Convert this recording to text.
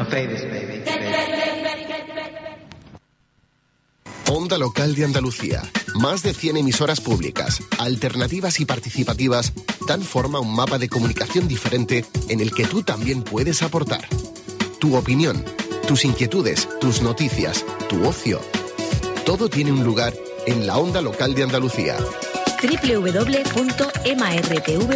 Onda Local de Andalucía. Más de 100 emisoras públicas, alternativas y participativas dan forma a un mapa de comunicación diferente en el que tú también puedes aportar. Tu opinión, tus inquietudes, tus noticias, tu ocio. Todo tiene un lugar en la Onda Local de Andalucía. www.mrtv.es